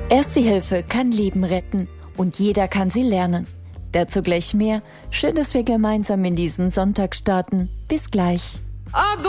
Erste Hilfe kann Leben retten und jeder kann sie lernen. Dazu gleich mehr. Schön, dass wir gemeinsam in diesen Sonntag starten. Bis gleich.